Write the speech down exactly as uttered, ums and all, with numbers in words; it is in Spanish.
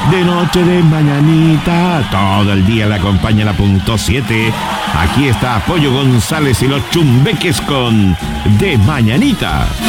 de noche, de mañanita. Todo el día le acompaña la punto siete. Aquí está Pollo González y los Chumbeques con De Mañanita.